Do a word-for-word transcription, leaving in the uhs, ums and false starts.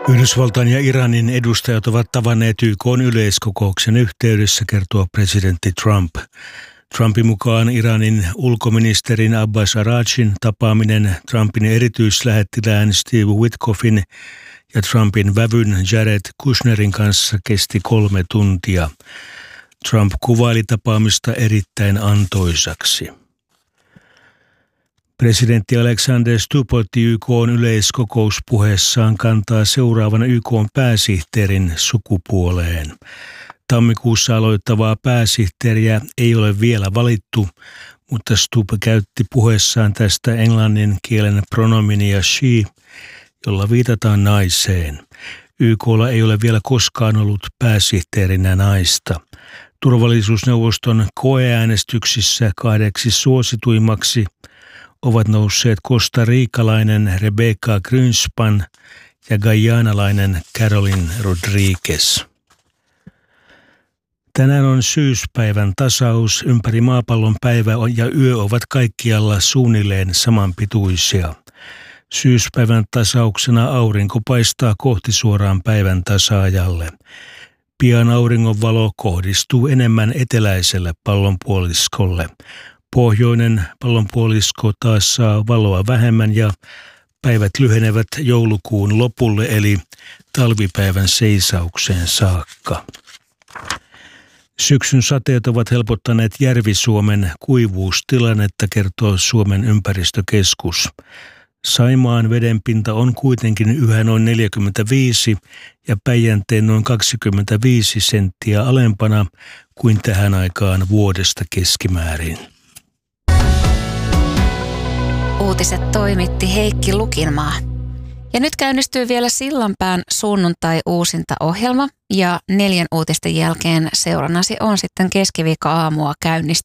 Yhdysvaltain ja Iranin edustajat ovat tavanneet Y K:n yleiskokouksen yhteydessä, kertoo presidentti Trump. Trumpin mukaan Iranin ulkoministerin Abbas Araghchin tapaaminen Trumpin erityislähettilään Steve Witkoffin ja Trumpin vävyn Jared Kushnerin kanssa kesti kolme tuntia. Trump kuvaili tapaamista erittäin antoisaksi. Presidentti Alexander Stubb otti Y K:n yleiskokouspuheessaan kantaa seuraavan Y K:n pääsihteerin sukupuoleen. Tammikuussa aloittavaa pääsihteeriä ei ole vielä valittu, mutta Stubb käytti puheessaan tästä englannin kielen pronominia she, jolla viitataan naiseen. Y K:lla ei ole vielä koskaan ollut pääsihteerinä naista. Turvallisuusneuvoston koeäänestyksissä kahdeksi suosituimmaksi ovat nousseet kostariikalainen Rebecca Greenspan ja guyanalainen Caroline Rodriguez. Tänään on syyspäivän tasaus. Ympäri maapallon päivä ja yö ovat kaikkialla suunnilleen samanpituisia. Syyspäivän tasauksena aurinko paistaa kohti suoraan päivän tasaajalle. Pian auringon valo kohdistuu enemmän eteläiselle pallonpuoliskolle. Pohjoinen pallonpuolisko taas saa valoa vähemmän ja päivät lyhenevät joulukuun lopulle eli talvipäivän seisaukseen saakka. Syksyn sateet ovat helpottaneet Järvi-Suomen kuivuustilannetta, kertoo Suomen ympäristökeskus. Saimaan vedenpinta on kuitenkin yhä noin neljäkymmentäviisi ja Päijänteen noin kaksikymmentäviisi senttiä alempana kuin tähän aikaan vuodesta keskimäärin. Uutiset toimitti Heikki Lukinmaa. Ja nyt käynnistyy vielä Sillanpään sunnuntai-uusinta-ohjelma ja neljän uutisten jälkeen seurannasi on sitten keskiviikko-aamua käynnistynyt.